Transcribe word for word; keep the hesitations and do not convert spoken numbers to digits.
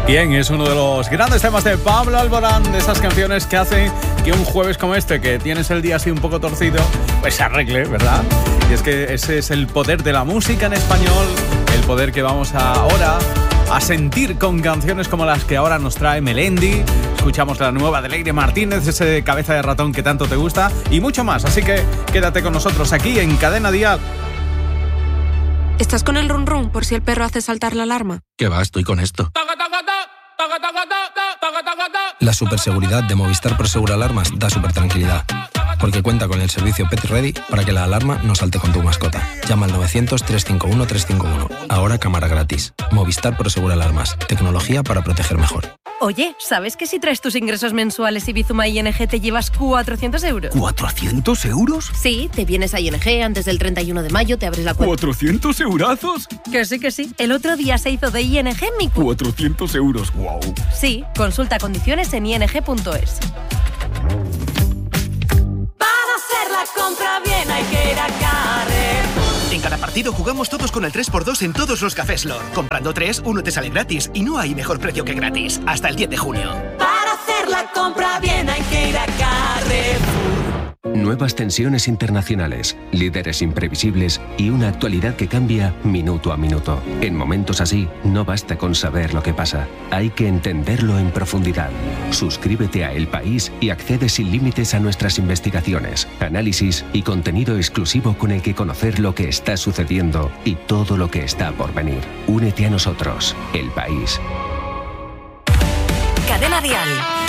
Bien, es uno de los grandes temas de Pablo Alborán, de esas canciones que hacen que un jueves como este, que tienes el día así un poco torcido, pues se arregle, ¿verdad? Y es que ese es el poder de la música en español, el poder que vamos ahora a sentir con canciones como las que ahora nos trae Melendi. Escuchamos la nueva de Leire Martínez, ese cabeza de ratón que tanto te gusta, y mucho más. Así que quédate con nosotros aquí en Cadena Dial. ¿Estás con el run run por si el perro hace saltar la alarma? ¿Qué va? Estoy con esto. La superseguridad de Movistar Prosegur Alarmas da super tranquilidad, porque cuenta con el servicio Pet Ready para que la alarma no salte con tu mascota. Llama al novecientos, trescientos cincuenta y uno, trescientos cincuenta y uno. Ahora cámara gratis. Movistar Prosegur Alarmas. Tecnología para proteger mejor. Oye, ¿sabes que si traes tus ingresos mensuales y Bizuma I N G te llevas cuatrocientos euros? ¿cuatrocientos euros? Sí, te vienes a I N G antes del treinta y uno de mayo, te abres la cuenta. ¿cuatrocientos eurazos? Que sí, que sí. El otro día se hizo de I N G mi cu... cuatrocientos euros, wow. Sí, consulta condiciones en i n g punto es. Para hacer la compra bien hay que ir a Carrefour. En cada partido jugamos todos con el tres por dos en todos los cafés Lord. Comprando tres, uno te sale gratis y no hay mejor precio que gratis. Hasta el diez de junio. Para hacer la compra bien hay que ir a Carrefour. Nuevas tensiones internacionales, líderes imprevisibles y una actualidad que cambia minuto a minuto. En momentos así, no basta con saber lo que pasa, hay que entenderlo en profundidad. Suscríbete a El País y accede sin límites a nuestras investigaciones, análisis y contenido exclusivo con el que conocer lo que está sucediendo y todo lo que está por venir. Únete a nosotros, El País. Cadena Dial.